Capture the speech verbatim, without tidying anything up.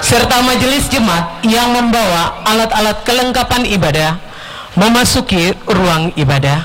serta majelis jemaat yang membawa alat-alat kelengkapan ibadah memasuki ruang ibadah.